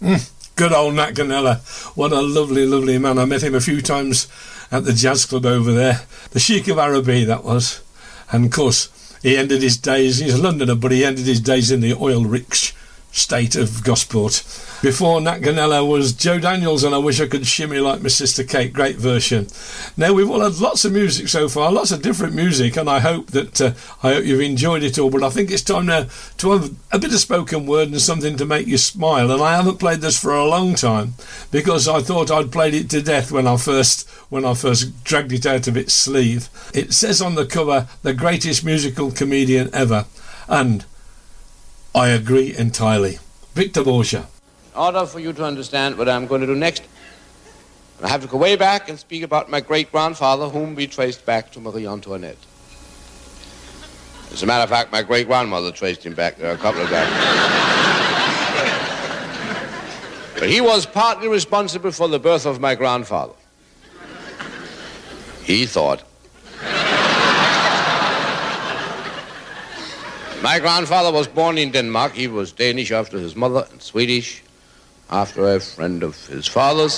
Good old Nat Ganella. What a lovely, lovely man. I met him a few times at the jazz club over there. The Sheik of Araby, that was. And, of course, he ended his days, he's a Londoner, but he ended his days in the oil-rich state of Gosport. Before Nat Ganella was Joe Daniels and I Wish I Could Shimmy Like My Sister Kate. Great version. Now, we've all had lots of music so far, lots of different music, and I hope you've enjoyed it all, but I think it's time now to have a bit of spoken word and something to make you smile, and I haven't played this for a long time because I thought I'd played it to death when I first dragged it out of its sleeve. It says on the cover, the greatest musical comedian ever, and I agree entirely. Victor Borgia. In order for you to understand what I'm going to do next, I have to go way back and speak about my great-grandfather, whom we traced back to Marie Antoinette. As a matter of fact, my great-grandmother traced him back there a couple of times. But he was partly responsible for the birth of my grandfather. He thought. My grandfather was born in Denmark. He was Danish after his mother and Swedish after a friend of his father's.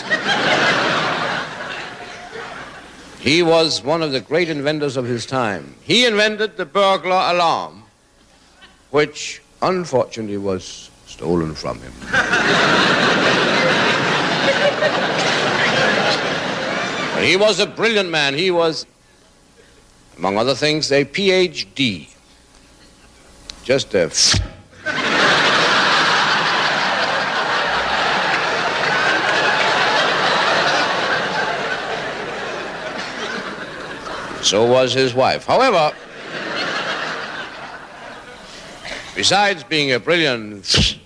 He was one of the great inventors of his time. He invented the burglar alarm, which unfortunately was stolen from him. But he was a brilliant man. He was, among other things, a PhD. Just a... So was his wife. However, besides being a brilliant,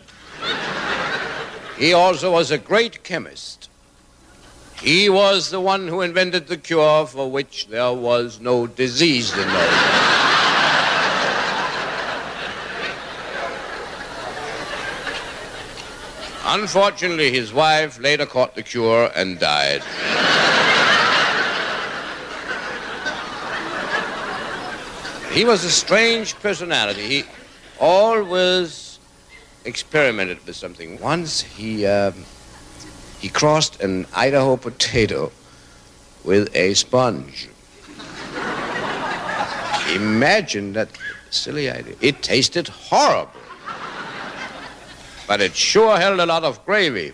he also was a great chemist. He was the one who invented the cure for which there was no disease in those days. Unfortunately, his wife later caught the cure and died. He was a strange personality. He always experimented with something. Once he crossed an Idaho potato with a sponge. Imagine that silly idea. It tasted horrible. But it sure held a lot of gravy.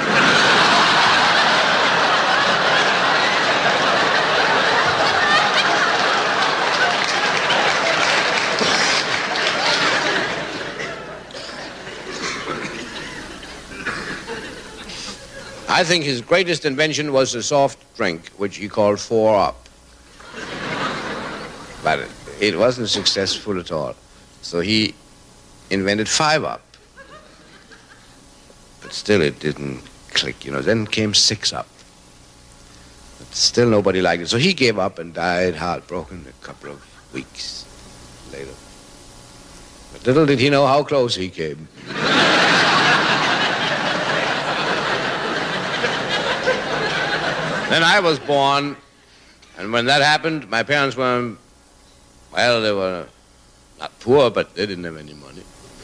I think his greatest invention was a soft drink, which he called 4-Up. But it wasn't successful at all. So he invented 5-Up. But still it didn't click, you know. Then came 6-Up. But still nobody liked it. So he gave up and died heartbroken a couple of weeks later. But little did he know how close he came. Then I was born, and when that happened, my parents were, well, they were not poor, but they didn't have any money.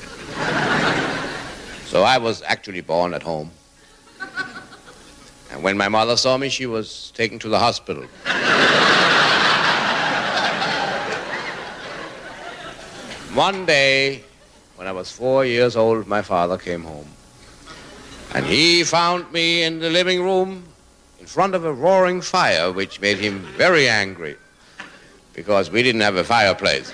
So I was actually born at home. And when my mother saw me, she was taken to the hospital. One day, when I was 4 years old, my father came home. And he found me in the living room in front of a roaring fire, which made him very angry because we didn't have a fireplace.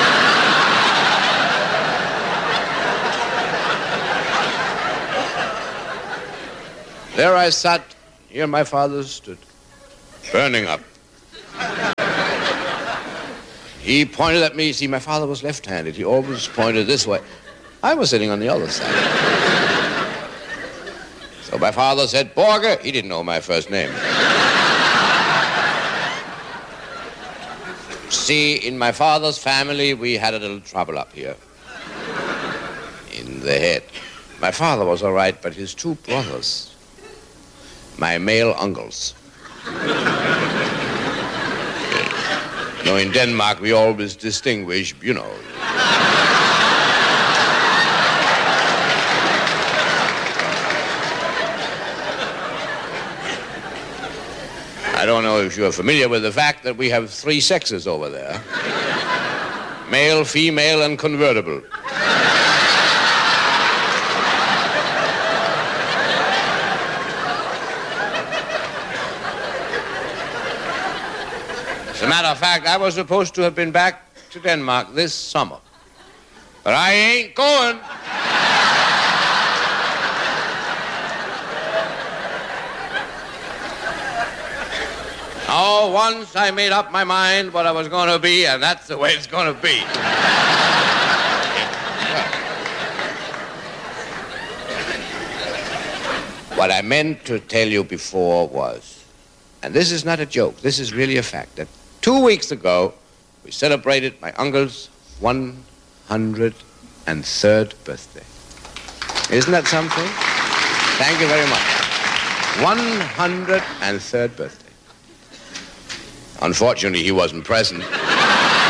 There I sat, here my father stood, burning up. He pointed at me. See, my father was left-handed. He always pointed this way. I was sitting on the other side. So my father said, Borger. He didn't know my first name. See, in my father's family, we had a little trouble up here. In the head. My father was all right, but his two brothers, my male uncles. No, in Denmark, we always distinguish, you know. know if you're familiar with the fact that we have 3 sexes over there. Male, female, and convertible. As a matter of fact, I was supposed to have been back to Denmark this summer. But I ain't going. Oh, once I made up my mind what I was going to be, and that's the way it's going to be. What I meant to tell you before was, and this is not a joke, this is really a fact, that 2 weeks ago, we celebrated my uncle's 103rd birthday. Isn't that something? Thank you very much. 103rd birthday. Unfortunately, he wasn't present.